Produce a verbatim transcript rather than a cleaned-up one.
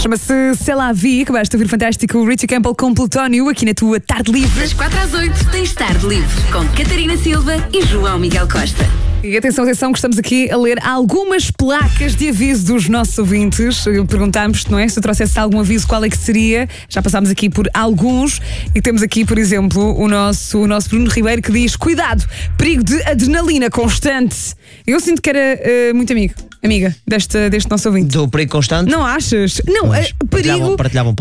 Chama-se C'est la vie. Acabaste de ouvir o fantástico Richie Campbell com Plutónio aqui na tua Tarde Livre. Das quatro às oito tens Tarde Livre com Catarina Silva e João Miguel Costa. E atenção, atenção, que estamos aqui a ler algumas placas de aviso dos nossos ouvintes. Perguntámos, não é? Se eu trouxesse algum aviso, qual é que seria? Já passámos aqui por alguns e temos aqui, por exemplo, o nosso, o nosso Bruno Ribeiro que diz: cuidado, perigo de adrenalina constante. Eu sinto que era uh, muito amigo, amiga deste, deste nosso ouvinte. Do perigo constante? Não achas? Não, uh, perigo. Partilhavam, partilhavam